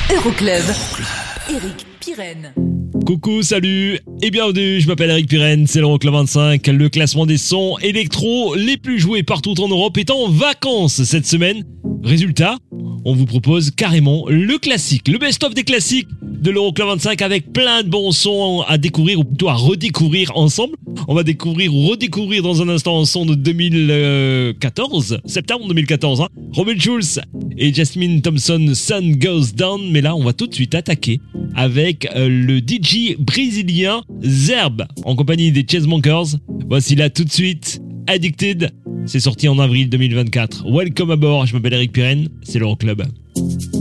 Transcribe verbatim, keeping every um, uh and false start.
Euroclub. Eric Pirenne. Coucou, salut et bienvenue, je m'appelle Eric Pirenne, c'est l'Euroclub vingt-cinq, le classement des sons électro les plus joués partout en Europe est en vacances cette semaine. Résultat, on vous propose carrément le classique, le best-of des classiques de l'Euroclub vingt-cinq avec plein de bons sons à découvrir ou plutôt à redécouvrir ensemble. On va découvrir ou redécouvrir dans un instant un son de deux mille quatorze, septembre deux mille quatorze, hein. Robin Schulz et Jasmine Thompson, Sun Goes Down. Mais là, on va tout de suite attaquer avec euh, le D J brésilien Zerb en compagnie des Chainsmokers. Voici là tout de suite Addicted. C'est sorti en avril deux mille vingt-quatre. Welcome aboard, je m'appelle Eric Pirenne, c'est l'Euroclub.